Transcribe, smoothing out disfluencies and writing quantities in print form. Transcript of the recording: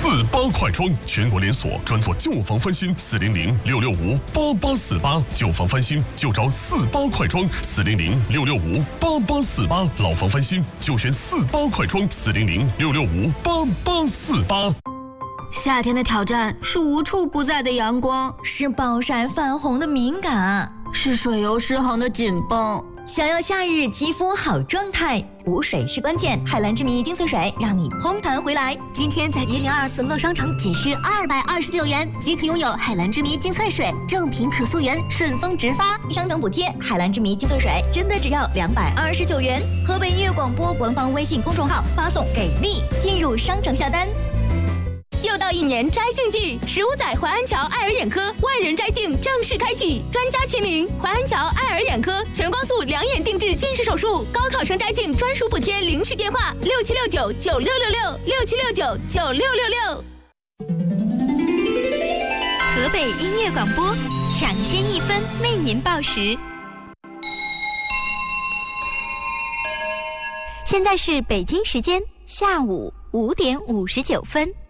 48快装，全国连锁，专做旧房翻新，400-665-8848，旧房翻新就找48快装，400-665-8848，老房翻新就选48快装，400-665-8848。 夏天的挑战是无处不在的阳光， 是暴晒泛红的敏感， 是水油失衡的紧绷。 想要夏日肌肤好状态，补水是关键。海蓝之谜精粹水让你嘭弹回来。 今天在1024乐商城仅需229元即可拥有海蓝之谜精粹水，正品可溯源，顺丰直发， 商城补贴。海蓝之谜精粹水真的只要229元。河北音乐广播官方微信公众号发送给力进入商城下单。 又到一年摘镜季，15载淮安桥爱尔眼科万人摘镜正式开启，专家亲临，淮安桥爱尔眼科全光速两眼定制近视手术，高考生摘镜专属补贴，领取电话67699666，67699666。 河北音乐广播抢先1分为您报时。现在是北京时间下午5点59分。